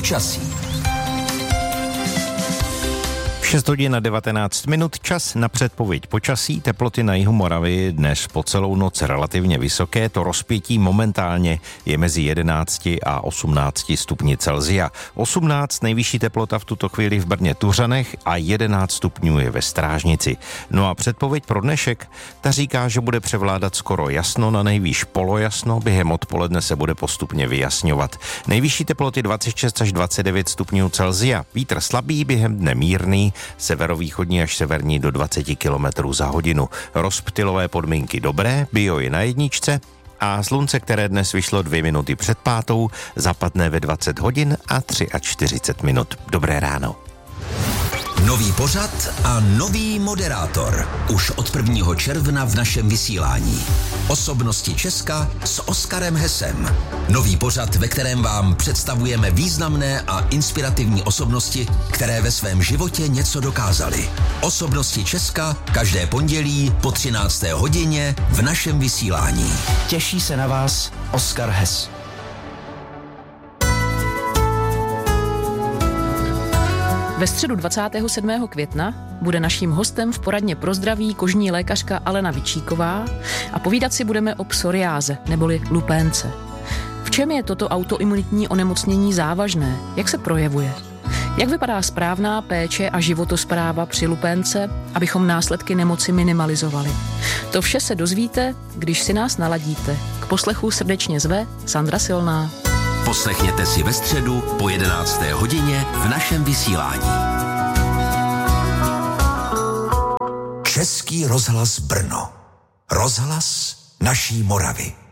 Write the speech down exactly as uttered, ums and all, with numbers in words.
Počasí. šest hodin a devatenáct minut, čas na předpověď počasí. Teploty na jihu Moravy dnes po celou noc relativně vysoké. To rozpětí momentálně je mezi jedenácti a osmnácti stupni Celsia. osmnáct nejvyšší teplota v tuto chvíli v Brně Tuřanech a jedenáct stupňů je ve Strážnici. No a předpověď pro dnešek, ta říká, že bude převládat skoro jasno, na nejvýš polojasno, během odpoledne se bude postupně vyjasňovat. Nejvyšší teploty dvacet šest až dvacet devět stupňů Celsia. Vítr slabý, během dne mírný, severovýchodní až severní do dvacet kilometrů za hodinu. Rozptylové podmínky dobré, bio je na jedničce a slunce, které dnes vyšlo dvě minuty před pátou, zapadne ve dvacet hodin a čtyřicet tři minut. Dobré ráno. Nový pořad a nový moderátor. Už od prvního června v našem vysílání. Osobnosti Česka s Oskarem Hesem. Nový pořad, ve kterém vám představujeme významné a inspirativní osobnosti, které ve svém životě něco dokázaly. Osobnosti Česka každé pondělí po třinácté hodině v našem vysílání. Těší se na vás Oskar Hes. Ve středu dvacátého sedmého května bude naším hostem v poradně pro zdraví kožní lékařka Alena Vičíková a povídat si budeme o psoriáze neboli lupénce. V čem je toto autoimunitní onemocnění závažné? Jak se projevuje? Jak vypadá správná péče a životospráva při lupénce, abychom následky nemoci minimalizovali? To vše se dozvíte, když si nás naladíte. K poslechu srdečně zve Sandra Silná. Poslechněte si ve středu po jedenácté hodině v našem vysílání. Český rozhlas Brno. Rozhlas naší Moravy.